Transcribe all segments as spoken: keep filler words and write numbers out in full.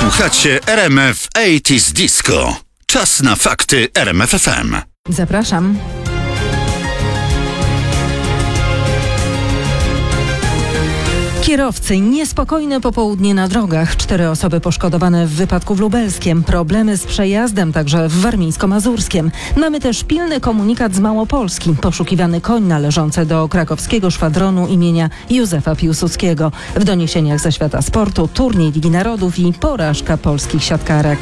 Słuchacie R M F osiemdziesiąt Disco. Czas na fakty R M F F M. Zapraszam. Kierowcy, niespokojne popołudnie na drogach. Cztery osoby poszkodowane w wypadku w Lubelskiem. Problemy z przejazdem także w Warmińsko-Mazurskiem. Mamy też pilny komunikat z Małopolski. Poszukiwany koń należący do krakowskiego szwadronu imienia Józefa Piłsudskiego. W doniesieniach ze świata sportu turniej Ligi Narodów i porażka polskich siatkarek.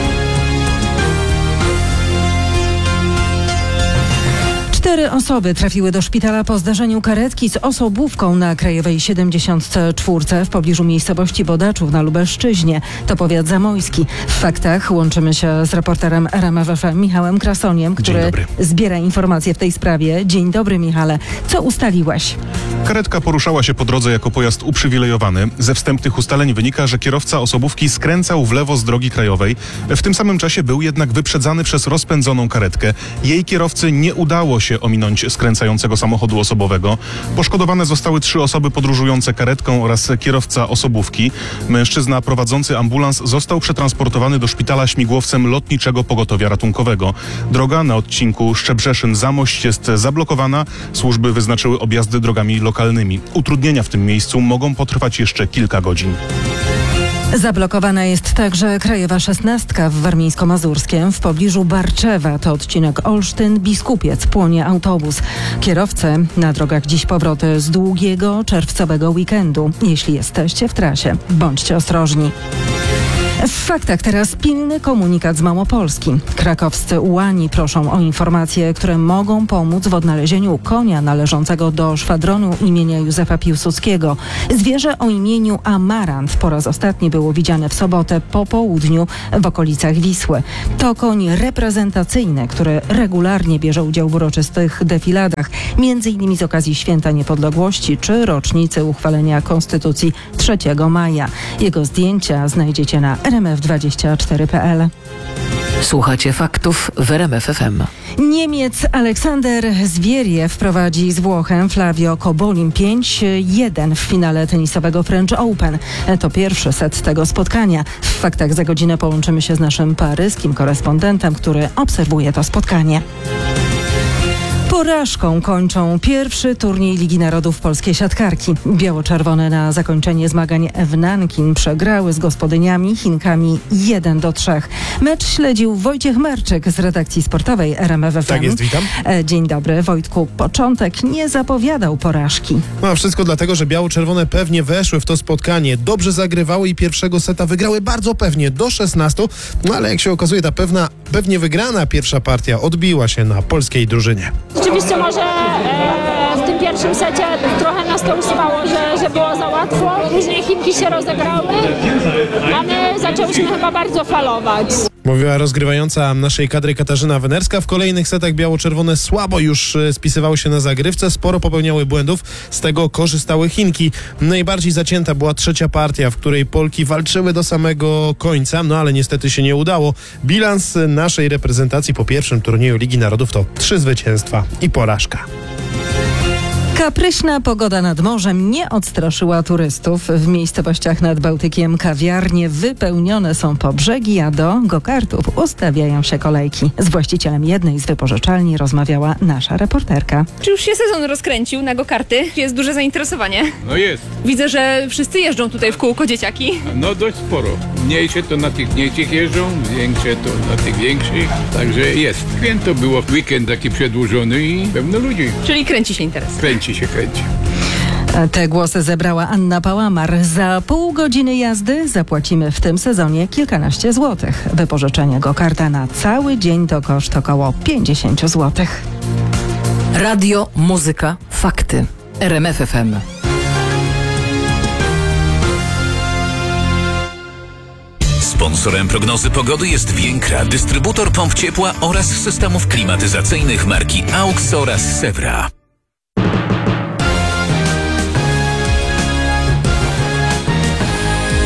Cztery osoby trafiły do szpitala po zdarzeniu karetki z osobówką na Krajowej siedemdziesiąt cztery w pobliżu miejscowości Bodaczów na Lubelszczyźnie. To powiat zamojski. W faktach łączymy się z reporterem R M F F M Michałem Krasoniem, który zbiera informacje w tej sprawie. Dzień dobry, Michale. Co ustaliłeś? Karetka poruszała się po drodze jako pojazd uprzywilejowany. Ze wstępnych ustaleń wynika, że kierowca osobówki skręcał w lewo z drogi krajowej. W tym samym czasie był jednak wyprzedzany przez rozpędzoną karetkę. Jej kierowcy nie udało się ominąć skręcającego samochodu osobowego. Poszkodowane zostały trzy osoby podróżujące karetką oraz kierowca osobówki. Mężczyzna prowadzący ambulans został przetransportowany do szpitala śmigłowcem Lotniczego Pogotowia Ratunkowego. Droga na odcinku Szczebrzeszyn-Zamość jest zablokowana. Służby wyznaczyły objazdy drogami lokalnymi. Utrudnienia w tym miejscu mogą potrwać jeszcze kilka godzin. Zablokowana jest także Krajowa szesnastka w Warmińsko-Mazurskiem w pobliżu Barczewa. To odcinek Olsztyn-Biskupiec. Płonie autobus. Kierowcy na drogach dziś powroty z długiego czerwcowego weekendu. Jeśli jesteście w trasie, bądźcie ostrożni. W faktach teraz pilny komunikat z Małopolski. Krakowscy ułani proszą o informacje, które mogą pomóc w odnalezieniu konia należącego do szwadronu imienia Józefa Piłsudskiego. Zwierzę o imieniu Amarant po raz ostatni było widziane w sobotę po południu w okolicach Wisły. To koń reprezentacyjny, który regularnie bierze udział w uroczystych defiladach, między innymi z okazji Święta Niepodległości czy rocznicy uchwalenia Konstytucji trzeciego maja. Jego zdjęcia znajdziecie na R M F dwadzieścia cztery kropka p l. Słuchacie faktów w R M F F M. Niemiec Aleksander Zwieriew prowadzi z Włochem Flavio Cobolin pięć jeden w finale tenisowego French Open. To pierwszy set tego spotkania. W faktach za godzinę połączymy się z naszym paryskim korespondentem, który obserwuje to spotkanie. Porażką kończą pierwszy turniej Ligi Narodów polskie siatkarki. Biało-czerwone na zakończenie zmagań w Nankin przegrały z gospodyniami Chinkami jeden do trzech. Mecz śledził Wojciech Marczyk z redakcji sportowej R M F F M. Tak jest, witam. Dzień dobry, Wojtku. Początek nie zapowiadał porażki. No a wszystko dlatego, że biało-czerwone pewnie weszły w to spotkanie. Dobrze zagrywały i pierwszego seta wygrały bardzo pewnie, do szesnastu. No ale jak się okazuje, ta pewna, pewnie wygrana pierwsza partia odbiła się na polskiej drużynie. Rzeczywiście może e, w tym pierwszym secie trochę nas to usuwało, że, że było za łatwo. Później Chinki się rozegrały, a my zaczęliśmy chyba bardzo falować. Mówiła rozgrywająca naszej kadry Katarzyna Wenerska. W kolejnych setach biało-czerwone słabo już spisywały się na zagrywce, sporo popełniały błędów, z tego korzystały Chinki. Najbardziej zacięta była trzecia partia, w której Polki walczyły do samego końca, no ale niestety się nie udało. Bilans naszej reprezentacji po pierwszym turnieju Ligi Narodów to trzy zwycięstwa i porażka. Kapryśna pogoda nad morzem nie odstraszyła turystów. W miejscowościach nad Bałtykiem kawiarnie wypełnione są po brzegi, a do go-kartów ustawiają się kolejki. Z właścicielem jednej z wypożyczalni rozmawiała nasza reporterka. Czy już się sezon rozkręcił na go-karty? Jest duże zainteresowanie. No jest. Widzę, że wszyscy jeżdżą tutaj w kółko dzieciaki. No dość sporo. Mniejsze to na tych mniejszych jeżdżą, większe to na tych większych. Także jest. Święto było, weekend taki przedłużony i pełno ludzi. Czyli kręci się interes. Kręci się, kręci. Te głosy zebrała Anna Pałamar. Za pół godziny jazdy zapłacimy w tym sezonie kilkanaście złotych. Wypożyczenie go-karta na cały dzień to koszt około pięćdziesiąt złotych. Radio, muzyka, fakty. R M F F M. Sponsorem prognozy pogody jest Więkra, dystrybutor pomp ciepła oraz systemów klimatyzacyjnych marki AUX oraz Sewra.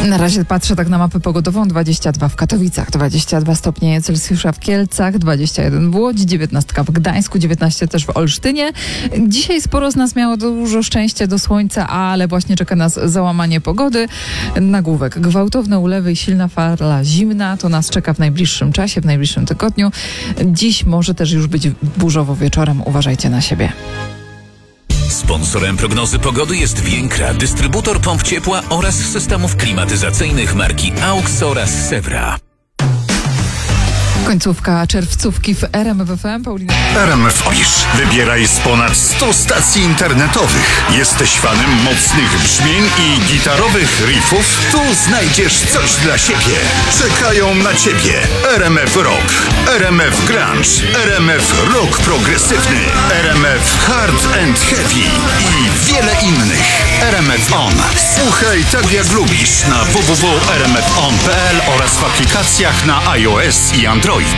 Na razie patrzę tak na mapę pogodową. dwadzieścia dwa w Katowicach, dwadzieścia dwa stopnie Celsjusza w Kielcach, dwadzieścia jeden w Łodzi, dziewiętnaście w Gdańsku, dziewiętnaście też w Olsztynie. Dzisiaj sporo z nas miało dużo szczęścia do słońca, ale właśnie czeka nas załamanie pogody. Nagłówek: gwałtowne ulewy i silna fala zimna. To nas czeka w najbliższym czasie, w najbliższym tygodniu. Dziś może też już być burzowo wieczorem. Uważajcie na siebie. Sponsorem prognozy pogody jest Więkra, dystrybutor pomp ciepła oraz systemów klimatyzacyjnych marki AUX oraz Sewra. Końcówka czerwcówki w R M F F M. Paulina. R M F Pisz. Wybieraj z ponad stu stacji internetowych. Jesteś fanem mocnych brzmień i gitarowych riffów? Tu znajdziesz coś dla siebie. Czekają na ciebie R M F Rock, R M F Grunge, R M F Rock Progresywny, R M F Hard and Heavy i wiele innych. R M F On. Słuchaj tak jak lubisz na w w w kropka r m f on kropka p l oraz w aplikacjach na iOS i Android.